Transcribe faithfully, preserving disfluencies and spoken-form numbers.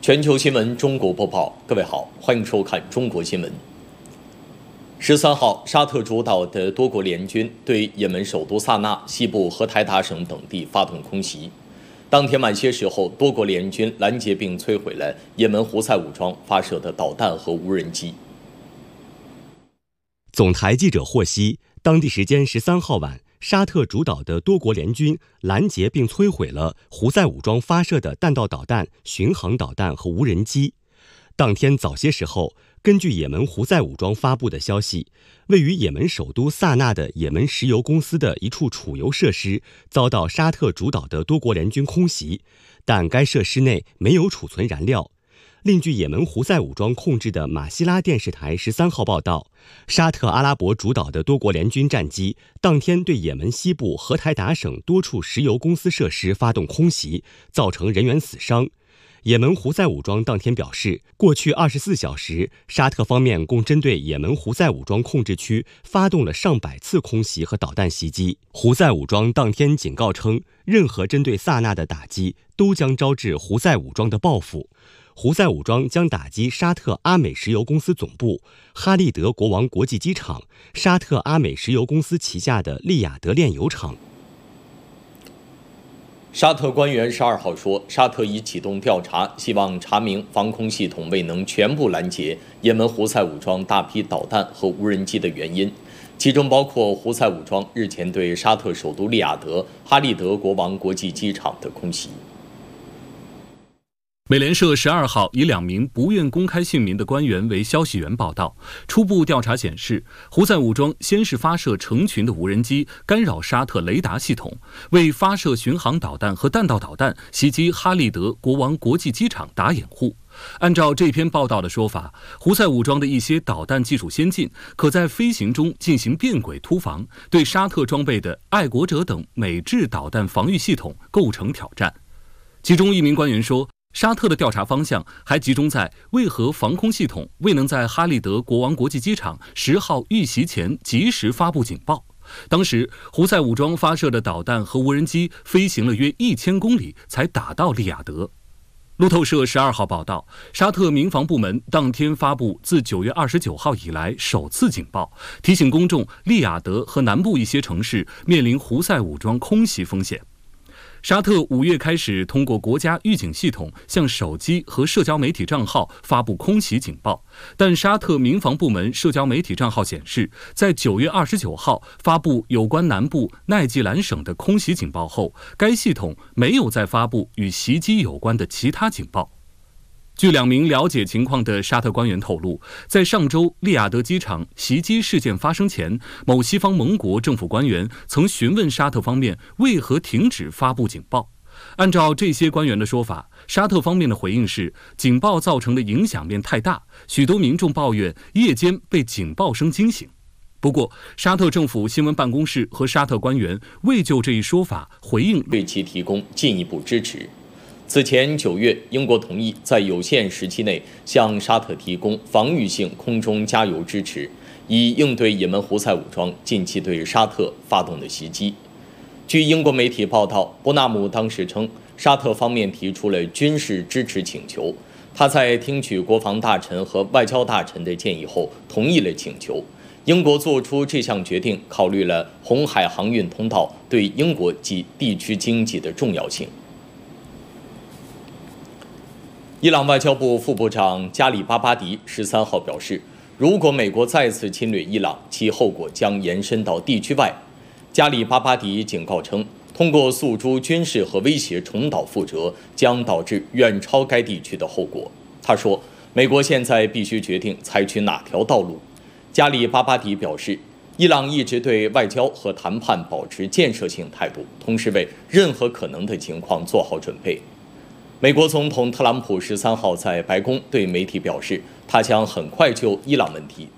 全球新闻中国播报，各位好，欢迎收看中国新闻。十三号，沙特主导的多国联军对也门首都萨那、西部荷台达省等地发动空袭。当天晚些时候，多国联军拦截并摧毁了也门胡塞武装发射的导弹和无人机。 总台记者获悉，当地时间十三号晚，沙特主导的多国联军拦截并摧毁了胡塞武装发射的弹道导弹、巡航导弹和无人机。当天早些时候，根据也门胡塞武装发布的消息，位于也门首都萨那的也门石油公司的一处储油设施遭到沙特主导的多国联军空袭，但该设施内没有储存燃料。另据也门胡塞武装控制的马希拉电视台十三号报道，沙特阿拉伯主导的多国联军战机当天对也门西部荷台达省多处石油公司设施发动空袭，造成人员死伤。也门胡塞武装当天表示，过去二十四小时，沙特方面共针对也门胡塞武装控制区发动了上百次空袭和导弹袭击。胡塞武装当天警告称，任何针对萨那的打击都将招致胡塞武装的报复。胡塞武装将打击沙特阿美石油公司总部、哈利德国王国际机场、沙特阿美石油公司旗下的利雅得炼油厂。 沙特官员十二号说，沙特已启动调查，希望查明防空系统未能全部拦截也门胡塞武装大批导弹和无人机的原因，其中包括胡塞武装日前对沙特首都利雅得、哈利德国王国际机场的空袭。 美联社十二号以两名不愿公开姓名的官员为消息源报道，初步调查显示，胡塞武装先是发射成群的无人机干扰沙特雷达系统，为发射巡航导弹和弹道导弹袭击哈利德国王国际机场打掩护。按照这篇报道的说法，胡塞武装的一些导弹技术先进，可在飞行中进行变轨突防，对沙特装备的爱国者等美制导弹防御系统构成挑战。其中一名官员说，沙特的调查方向还集中在为何防空系统未能在哈利德国王国际机场十号遇袭前及时发布警报。当时胡塞武装发射的导弹和无人机飞行了约一千公里才打到利雅得。路透社十二号报道，沙特民防部门当天发布自九月二十九号以来首次警报，提醒公众利雅得和南部一些城市面临胡塞武装空袭风险。沙特五月开始通过国家预警系统向手机和社交媒体账号发布空袭警报，但沙特民防部门社交媒体账号显示，在九月二十九号发布有关南部奈季兰省的空袭警报后，该系统没有再发布与袭击有关的其他警报。据两名了解情况的沙特官员透露，在上周利雅得机场袭击事件发生前，某西方盟国政府官员曾询问沙特方面为何停止发布警报。按照这些官员的说法，沙特方面的回应是，警报造成的影响面太大，许多民众抱怨夜间被警报声惊醒。不过，沙特政府新闻办公室和沙特官员未就这一说法回应， 对其提供进一步支持。此前九月，英国同意在有限时期内向沙特提供防御性空中加油支持，以应对也门胡塞武装近期对沙特发动的袭击。据英国媒体报道，伯纳姆当时称，沙特方面提出了军事支持请求，他在听取国防大臣和外交大臣的建议后同意了请求。英国做出这项决定，考虑了红海航运通道对英国及地区经济的重要性。伊朗外交部副部长加里巴巴迪十三号表示，如果美国再次侵略伊朗，其后果将延伸到地区外。加里巴巴迪警告称，通过诉诸军事和威胁重蹈覆辙，将导致远超该地区的后果。他说，美国现在必须决定采取哪条道路。加里巴巴迪表示，伊朗一直对外交和谈判保持建设性态度，同时为任何可能的情况做好准备。美国总统特朗普十三号在白宫对媒体表示，他将很快就伊朗问题